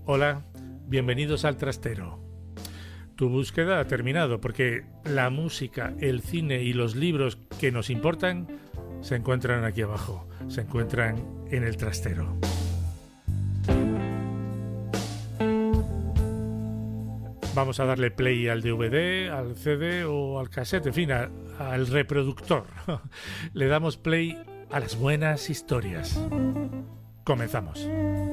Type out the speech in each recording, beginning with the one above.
Hola, bienvenidos al Trastero. Tu búsqueda ha terminado porque la música, el cine y los libros que nos importan se encuentran aquí abajo, se encuentran en el Trastero. Vamos a darle play al DVD, al CD o al cassette, en fin, al reproductor. Le damos play a las buenas historias. Comenzamos.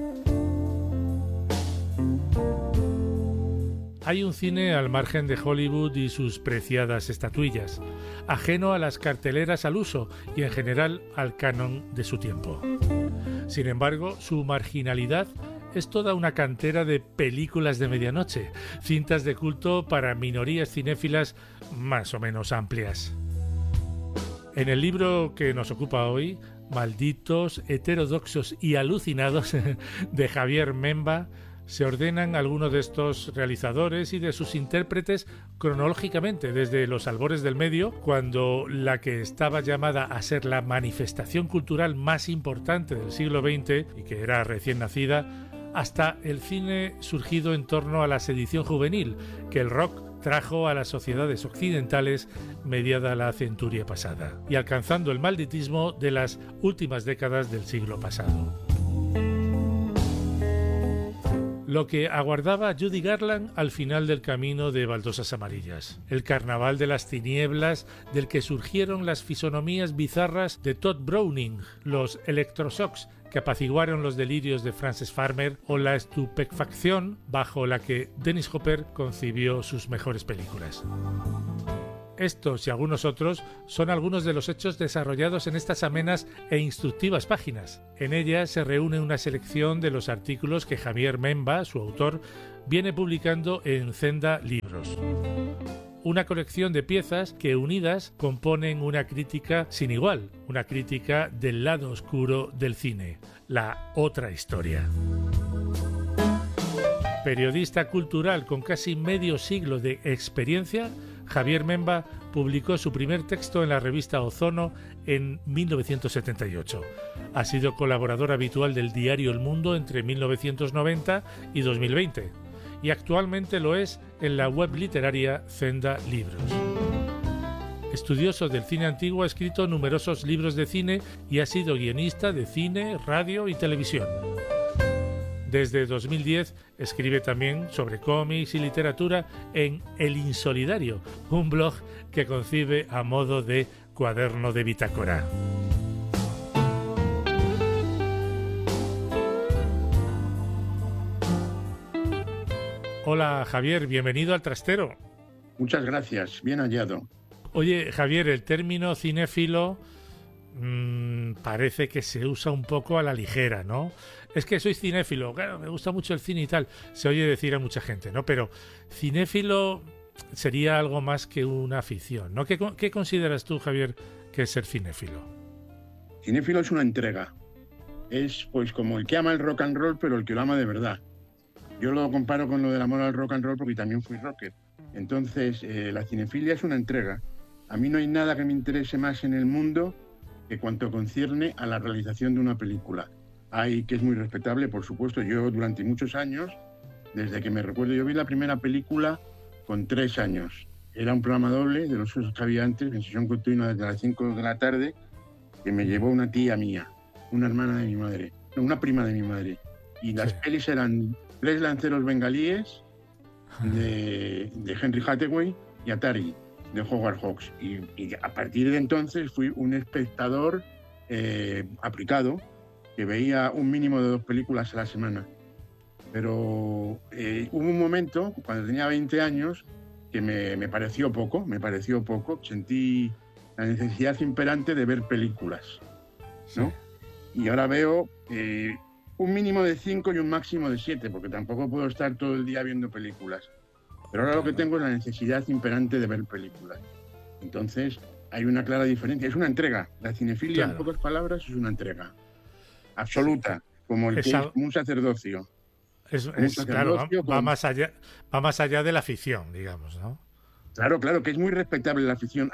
Hay un cine al margen de Hollywood y sus preciadas estatuillas, ajeno a las carteleras al uso y en general al canon de su tiempo. Sin embargo, su marginalidad es toda una cantera de películas de medianoche, cintas de culto para minorías cinéfilas más o menos amplias. En el libro que nos ocupa hoy, Malditos, heterodoxos y alucinados, de Javier Memba, se ordenan algunos de estos realizadores y de sus intérpretes cronológicamente desde los albores del medio, cuando la que estaba llamada a ser la manifestación cultural más importante del siglo XX y que era recién nacida, hasta el cine surgido en torno a la sedición juvenil que el rock trajo a las sociedades occidentales mediada la centuria pasada y alcanzando el malditismo de las últimas décadas del siglo pasado. Lo que aguardaba Judy Garland al final del camino de Baldosas Amarillas, el carnaval de las tinieblas del que surgieron las fisonomías bizarras de Todd Browning, los electroshocks que apaciguaron los delirios de Frances Farmer o la estupefacción bajo la que Dennis Hopper concibió sus mejores películas. Estos y algunos otros son algunos de los hechos desarrollados en estas amenas e instructivas páginas. En ellas se reúne una selección de los artículos que Javier Memba, su autor, viene publicando en Zenda Libros. Una colección de piezas que unidas componen una crítica sin igual, una crítica del lado oscuro del cine, la otra historia. Periodista cultural con casi medio siglo de experiencia, Javier Memba publicó su primer texto en la revista Ozono en 1978. Ha sido colaborador habitual del diario El Mundo entre 1990 y 2020 y actualmente lo es en la web literaria Zenda Libros. Estudioso del cine antiguo, ha escrito numerosos libros de cine y ha sido guionista de cine, radio y televisión. Desde 2010 escribe también sobre cómics y literatura en El Insolidario, un blog que concibe a modo de cuaderno de bitácora. Hola Javier, bienvenido al Trastero. Muchas gracias, bien hallado. Oye Javier, el término cinéfilo parece que se usa un poco a la ligera, ¿no? Es que soy cinéfilo, claro, me gusta mucho el cine y tal, se oye decir a mucha gente, ¿no? Pero cinéfilo sería algo más que una afición, ¿no? ¿Qué consideras tú, Javier, que es ser cinéfilo? Cinéfilo es una entrega. Es pues como el que ama el rock and roll, pero el que lo ama de verdad. Yo lo comparo con lo del amor al rock and roll porque también fui rocker. Entonces, la cinefilia es una entrega. A mí no hay nada que me interese más en el mundo que cuanto concierne a la realización de una película. Hay que es muy respetable, por supuesto. Yo durante muchos años, desde que me recuerdo, yo vi la primera película con 3 años. Era un programa doble de los que había antes, en sesión continua desde las 5 de la tarde, que me llevó una tía mía, una hermana de mi madre, no, una prima de mi madre. Y las pelis eran 3 lanceros bengalíes de Henry Hathaway y Atari, de Howard Hawks. Y a partir de entonces fui un espectador aplicado que veía un mínimo de 2 películas a la semana. Pero hubo un momento, cuando tenía 20 años, que me pareció poco, sentí la necesidad imperante de ver películas, ¿no? Sí. Y ahora veo un mínimo de 5 y un máximo de 7, porque tampoco puedo estar todo el día viendo películas. Pero ahora lo que tengo es la necesidad imperante de ver películas. Entonces, hay una clara diferencia. Es una entrega. La cinefilia, en pocas palabras, es una entrega absoluta, como un sacerdocio. Claro, va más allá de la afición, digamos, ¿no? Claro, que es muy respetable la afición.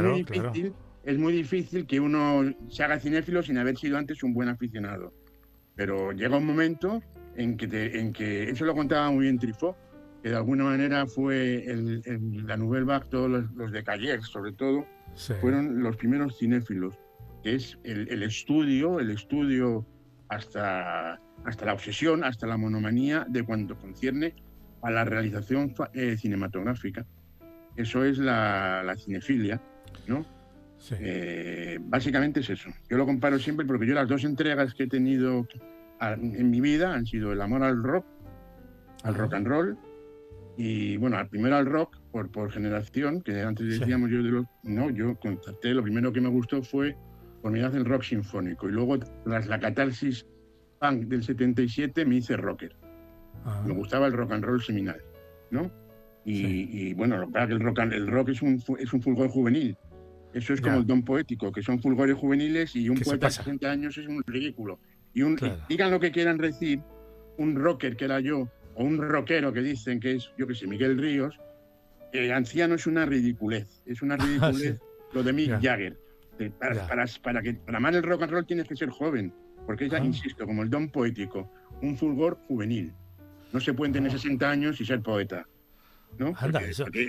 Es muy difícil que uno se haga cinéfilo sin haber sido antes un buen aficionado. Pero llega un momento en que eso lo contaba muy bien Truffaut, que de alguna manera fue la Nouvelle Vague, todos los de Callers, sobre todo, Sí. fueron los primeros cinéfilos, que es el estudio hasta la obsesión, hasta la monomanía de cuanto concierne a la realización cinematográfica. Eso es la cinefilia, ¿no? Sí. Básicamente es eso. Yo lo comparo siempre porque yo las 2 entregas que he tenido en mi vida han sido el amor al rock Ajá. and roll, y bueno, al primero al rock por generación, que antes decíamos yo contacté, lo primero que me gustó fue por mi edad el rock sinfónico, y luego tras la catarsis punk del 77 me hice rocker. Ajá. Me gustaba el rock and roll seminal, ¿no? Y bueno, lo que pasa es que el rock es un fulgor juvenil. Eso es como el don poético, que son fulgores juveniles, y un poeta de 60 años es un ridículo. Y digan lo que quieran decir, un rocker que era yo, o un rockero que dicen que es, yo qué sé, Miguel Ríos, anciano es una ridiculez. Es una ridiculez lo de Mick Jagger. Para amar el rock and roll tienes que ser joven, porque es, insisto, como el don poético, un fulgor juvenil. No se puede tener 60 años y ser poeta, ¿no? Anda,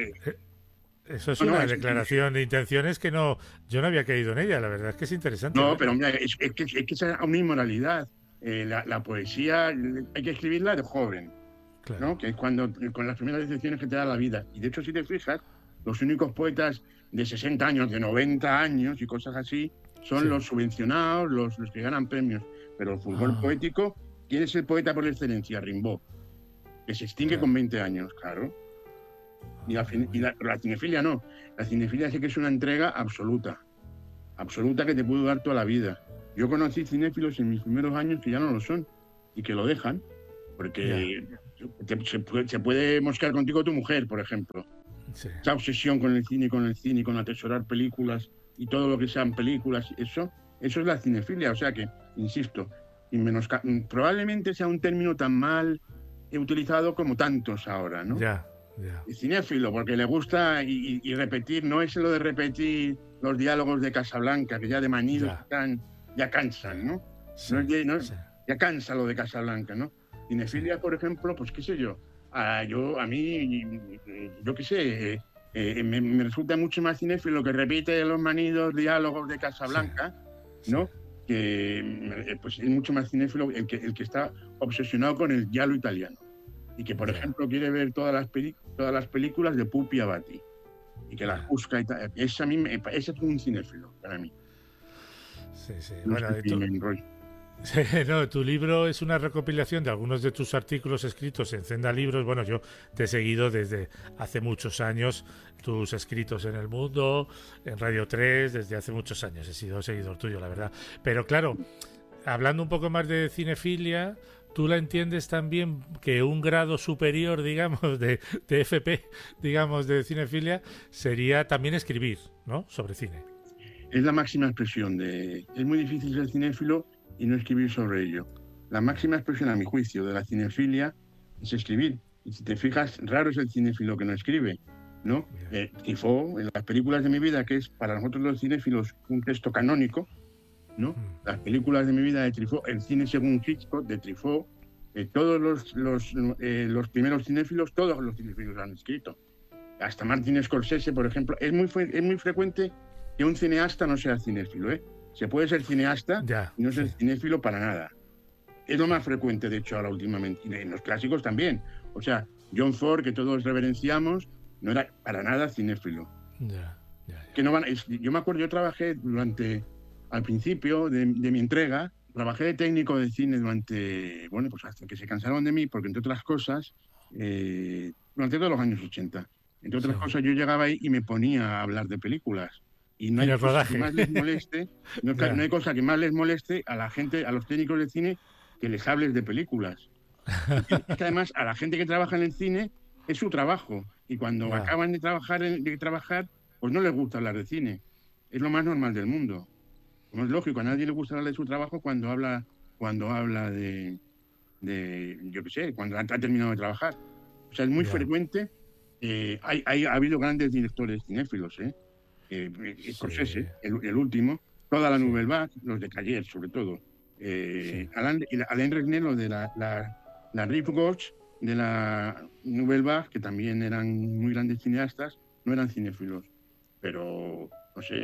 eso es una declaración de intenciones que yo no había caído en ella. La verdad es que es interesante. No, pero mira, es que es una inmoralidad. La poesía hay que escribirla de joven, claro, ¿no? Que es con las primeras decepciones que te da la vida. Y de hecho, si te fijas, los únicos poetas de 60 años, de 90 años y cosas así, son los subvencionados, los que ganan premios. Pero el fulgor poético, ¿quién es el poeta por excelencia? Rimbaud, que se extingue con 20 años, claro. Y la cinefilia no. La cinefilia sí que es una entrega absoluta que te puede dar toda la vida. Yo conocí cinéfilos en mis primeros años que ya no lo son y que lo dejan, porque se puede mosquear contigo tu mujer, por ejemplo. Sí. Esa obsesión con el cine y con atesorar películas y todo lo que sean películas, eso es la cinefilia. O sea que, insisto, probablemente sea un término tan mal utilizado como tantos ahora, ¿no? Y cinéfilo, porque le gusta y repetir, no es lo de repetir los diálogos de Casablanca, que ya de manidos ya cansan, ¿no? Ya cansa lo de Casablanca, ¿no? Cinefilia, por ejemplo, pues qué sé yo, yo qué sé, me resulta mucho más cinéfilo que repite los manidos diálogos de Casablanca, ¿no? Que pues es mucho más cinéfilo el que está obsesionado con el giallo italiano. Y que, por ejemplo, quiere ver todas las películas de Pupi Avati y que las busca y tal. Ese es un cinéfilo para mí. Sí. Bueno, tu libro es una recopilación de algunos de tus artículos escritos en Zenda Libros. Bueno, yo te he seguido desde hace muchos años, tus escritos en El Mundo, en Radio 3, desde hace muchos años. He sido seguidor tuyo, la verdad. Pero claro, hablando un poco más de cinefilia, tú la entiendes también que un grado superior, digamos, de FP, digamos, de cinefilia, sería también escribir, ¿no?, sobre cine. Es la máxima expresión es muy difícil ser cinéfilo y no escribir sobre ello. La máxima expresión, a mi juicio, de la cinefilia es escribir. Y si te fijas, raro es el cinéfilo que no escribe, ¿no? Truffaut, en las películas de mi vida, que es para nosotros los cinéfilos un texto canónico, ¿no? Las películas de mi vida de Truffaut, el cine según Hitchcock de Truffaut, todos los primeros cinéfilos, todos los cinéfilos han escrito. Hasta Martin Scorsese, por ejemplo. Es muy frecuente que un cineasta no sea cinéfilo, ¿eh? Se puede ser cineasta y no ser cinéfilo para nada. Es lo más frecuente, de hecho, ahora últimamente. Y en los clásicos también. O sea, John Ford, que todos reverenciamos, no era para nada cinéfilo. Yo me acuerdo, yo trabajé al principio de mi entrega, trabajé de técnico de cine pues hasta que se cansaron de mí, porque entre otras cosas, durante todos los años 80, entre otras cosas, yo llegaba ahí y me ponía a hablar de películas. Y no hay cosa que más les moleste, no hay cosa que más les moleste a la gente, a los técnicos de cine, que les hables de películas. Es que además a la gente que trabaja en el cine es su trabajo, y cuando acaban de trabajar, pues no les gusta hablar de cine. Es lo más normal del mundo. Como es lógico, a nadie le gusta hablar de su trabajo cuando habla de yo qué sé, cuando ha terminado de trabajar. O sea, es muy frecuente. Ha habido grandes directores cinéfilos, Scorsese, el último, toda la Nouvelle Vague, los de Callers sobre todo, Alain Resnais, lo de la la Riff Ghost de la Nouvelle Vague, que también eran muy grandes cineastas, no eran cinéfilos. Pero, no sé,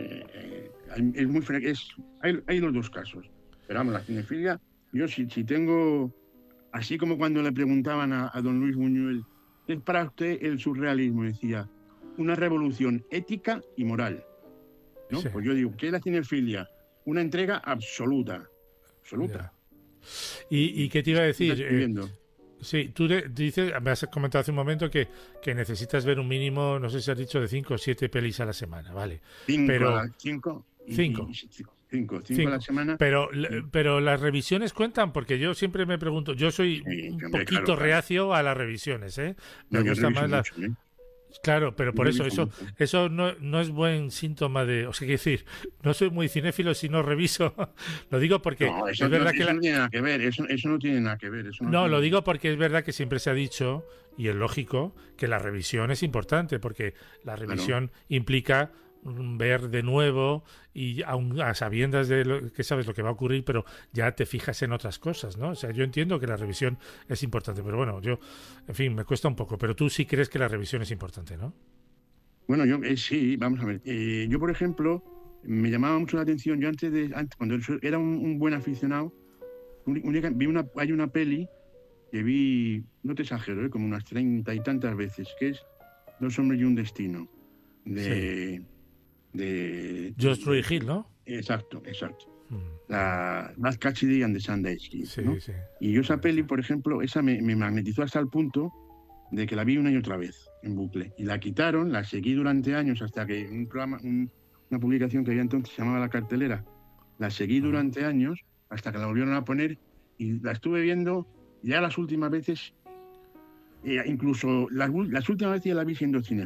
hay los dos casos. Pero vamos, la cinefilia, yo si tengo, así como cuando le preguntaban a don Luis Buñuel, ¿qué es para usted el surrealismo? Decía, una revolución ética y moral, ¿no? Sí. Pues yo digo, ¿qué es la cinefilia? Una entrega absoluta, absoluta. Ya. ¿Y qué te iba a Estoy decir? escribiendo. Sí, dices, me has comentado hace un momento que necesitas ver un mínimo, no sé si has dicho, de 5 o 7 pelis a la semana, vale. Cinco a Pero las cinco y 5, cinco a la 5. semana. Pero las revisiones cuentan, porque yo siempre me pregunto, yo soy Sí, un hombre, claro, poquito claro. reacio a las revisiones, ¿eh? Me No, yo gusta reviso más mucho, ¿eh? Claro, pero Yo por eso, reviso mucho. eso no es buen síntoma de... O sea, quiero decir, no soy muy cinéfilo si no reviso. Lo digo porque No, es verdad que eso no tiene nada que ver, eso no tiene nada que ver, eso no No, lo tiene... digo porque es verdad que siempre se ha dicho, y es lógico, que la revisión es importante, porque la Claro. revisión implica ver de nuevo y aun a sabiendas de que sabes lo que va a ocurrir, pero ya te fijas en otras cosas, ¿no? O sea, yo entiendo que la revisión es importante, pero bueno, yo, en fin, me cuesta un poco, pero tú sí crees que la revisión es importante, ¿no? Bueno, yo sí, vamos a ver. Yo, por ejemplo, me llamaba mucho la atención, yo cuando era un buen aficionado, hay una peli que vi, no te exagero, como unas 30 y tantas veces, que es Dos hombres y un destino, Sí. de... Just True Hill, ¿no? Exacto, exacto. Vale. La Matt Cassidy and the Sundance Kid, Sí, ¿no? sí. Y yo esa Vale, sí. peli, por ejemplo, esa me magnetizó hasta el punto de que la vi una y otra vez en bucle. Y la quitaron, la seguí durante años hasta que una publicación que había entonces se llamaba La Cartelera, la seguí Ajá. durante años hasta que la volvieron a poner y la estuve viendo ya las últimas veces, incluso las últimas veces ya la vi siendo cine